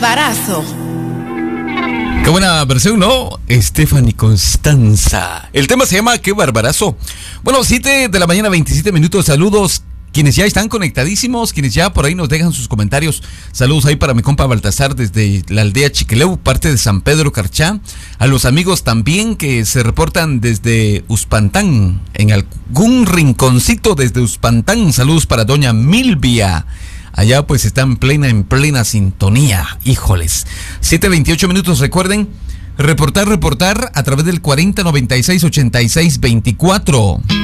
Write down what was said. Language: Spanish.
Barbarazo. Qué buena versión, ¿no? Stephanie Constanza. El tema se llama Qué Barbarazo. Bueno, 7 de la mañana, 27 minutos. Saludos. Quienes ya están conectadísimos, quienes ya por ahí nos dejan sus comentarios. Saludos ahí para mi compa Baltasar desde la aldea Chiqueleu, parte de San Pedro Carchá. A los amigos también que se reportan desde Uspantán, en algún rinconcito desde Uspantán. Saludos para doña Milvia. Allá pues está en plena sintonía. Híjoles. 7:28 minutos, recuerden. Reportar a través del 4096-8624.